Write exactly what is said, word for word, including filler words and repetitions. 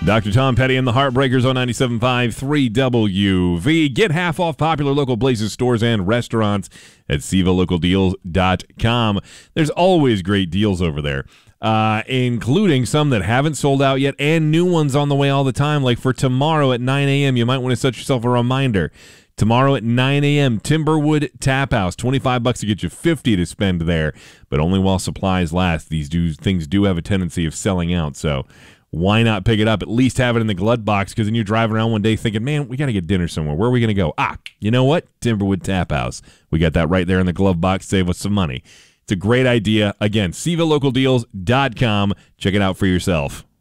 Doctor Tom Petty and the Heartbreakers on ninety-seven point five, three W V. Get half off popular local places, stores, and restaurants at Siva Local Deals dot com. There's always great deals over there, uh, including some that haven't sold out yet and new ones on the way all the time. Like for tomorrow at nine a.m., you might want to set yourself a reminder. Tomorrow at nine a.m., Timberwood Tap House, twenty-five bucks to get you fifty to spend there, but only while supplies last. These do, things do have a tendency of selling out, so why not pick it up? At least have it in the glove box, because then you're driving around one day thinking, man, we got to get dinner somewhere. Where are we going to go? Ah, you know what? Timberwood Tap House. We got that right there in the glove box. Save us some money. It's a great idea. Again, Siva Local Deals dot com. Check it out for yourself.